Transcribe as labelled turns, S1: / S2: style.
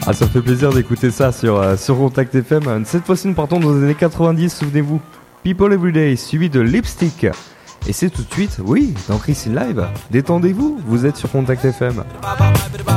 S1: Ah, ça me fait plaisir d'écouter ça sur Contact FM. Cette fois-ci, nous partons dans les années 90, souvenez-vous. People Everyday, suivi de Lipstick. Et c'est tout de suite, oui, dans Chris in Live. Détendez-vous, vous êtes sur Contact FM.